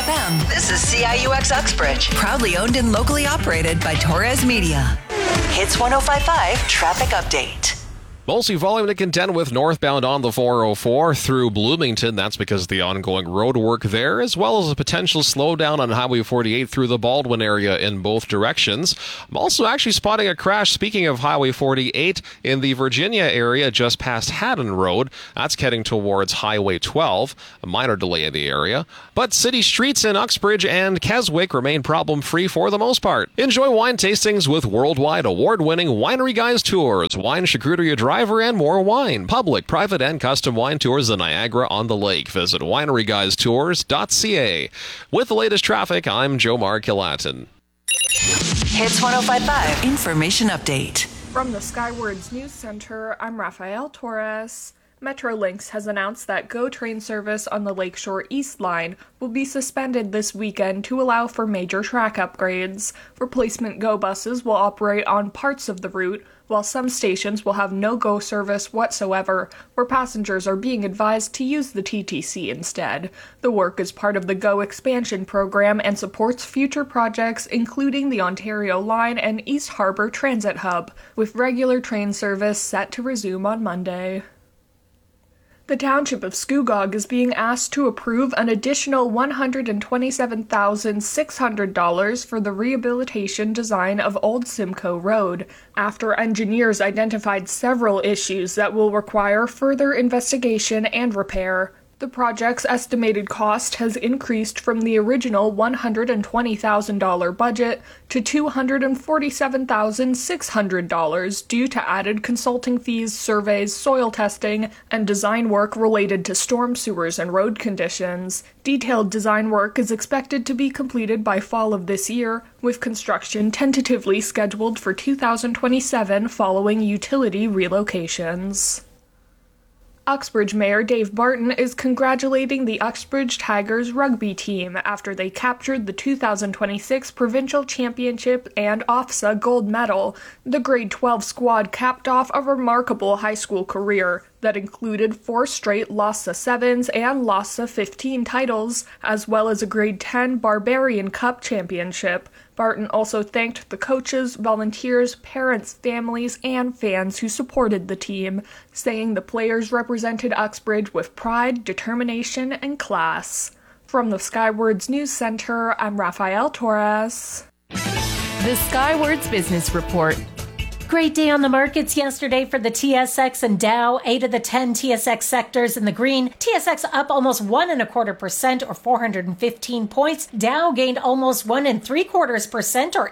FM. This is CIUX Uxbridge, proudly owned and locally operated by Torres Media. Hits 105.5 Traffic Update. Mostly volume to contend with northbound on the 404 through Bloomington. That's because of the ongoing road work there, as well as a potential slowdown on Highway 48 through the Baldwin area in both directions. I'm also actually spotting a crash, speaking of Highway 48, in the Virginia area just past Haddon Road. That's heading towards Highway 12. A minor delay in the area. But city streets in Uxbridge and Keswick remain problem-free for the most part. Enjoy wine tastings with worldwide award-winning Winery Guys Tours, wine charcuterie driver, and more wine. Public, private, and custom wine tours in Niagara on the Lake. Visit wineryguystours.ca. With the latest traffic, I'm Joe Markilatin. Hits 105.5 Information Update. From the Skywards News Center, I'm Rafael Torres. Metrolinx has announced that GO train service on the Lakeshore East Line will be suspended this weekend to allow for major track upgrades. Replacement GO buses will operate on parts of the route, while some stations will have no GO service whatsoever, where passengers are being advised to use the TTC instead. The work is part of the GO expansion program and supports future projects including the Ontario Line and East Harbour Transit Hub, with regular train service set to resume on Monday. The Township of Scugog is being asked to approve an additional $127,600 for the rehabilitation design of Old Simcoe Road, after engineers identified several issues that will require further investigation and repair. The project's estimated cost has increased from the original $120,000 budget to $247,600 due to added consulting fees, surveys, soil testing, and design work related to storm sewers and road conditions. Detailed design work is expected to be completed by fall of this year, with construction tentatively scheduled for 2027 following utility relocations. Uxbridge Mayor Dave Barton is congratulating the Uxbridge Tigers rugby team after they captured the 2026 Provincial Championship and OFSA gold medal. The grade 12 squad capped off a remarkable high school career that included 4 straight LASA 7s and LASA 15 titles, as well as a grade 10 Barbarian Cup championship. Barton also thanked the coaches, volunteers, parents, families, and fans who supported the team, saying the players represented Uxbridge with pride, determination, and class. From the Skywards News Center, I'm Rafael Torres. The Skywards Business Report. Great day on the markets yesterday for the TSX and Dow. 8 of the 10 TSX sectors in the green. TSX up almost 1.25% or 415 points. Dow gained almost 1.75% or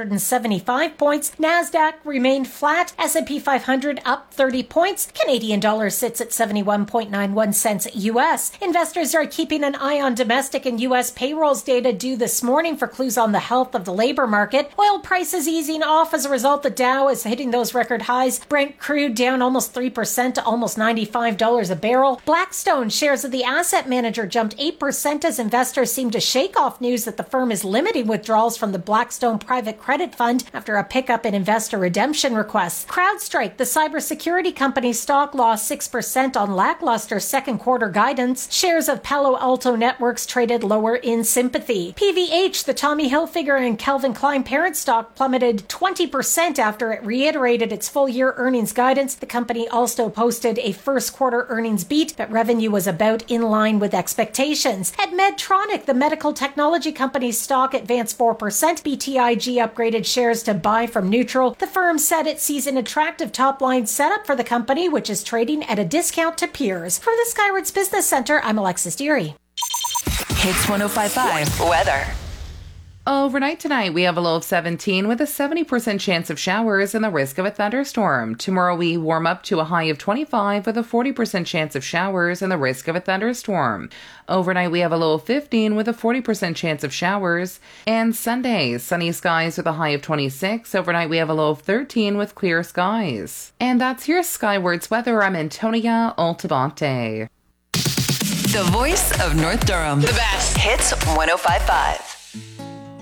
875 points. Nasdaq remained flat. S&P 500 up 30 points. Canadian dollar sits at 71.91 cents US. Investors are keeping an eye on domestic and US payrolls data due this morning for clues on the health of the labor market. Oil prices easing off as a result. The Dow is hitting those record highs. Brent crude down almost 3% to almost $95 a barrel. Blackstone shares of the asset manager jumped 8% as investors seem to shake off news that the firm is limiting withdrawals from the Blackstone Private Credit Fund after a pickup in investor redemption requests. CrowdStrike, the cybersecurity company's stock lost 6% on lackluster second quarter guidance. Shares of Palo Alto Networks traded lower in sympathy. PVH, the Tommy Hilfiger and Calvin Klein parent stock plummeted 20% after it reiterated its full-year earnings guidance. The company also posted a first-quarter earnings beat, but revenue was about in line with expectations. At Medtronic, the medical technology company's stock advanced 4%. BTIG upgraded shares to buy from neutral. The firm said it sees an attractive top-line setup for the company, which is trading at a discount to peers. From the Skywards Business Center, I'm Alexis Deary. Hits 105.5 Weather. Overnight tonight, we have a low of 17 with a 70% chance of showers and the risk of a thunderstorm. Tomorrow, we warm up to a high of 25 with a 40% chance of showers and the risk of a thunderstorm. Overnight, we have a low of 15 with a 40% chance of showers. And Sunday, sunny skies with a high of 26. Overnight, we have a low of 13 with clear skies. And that's your Skywards weather. I'm Antonia Altabante. The voice of North Durham. The best. Hits 105.5.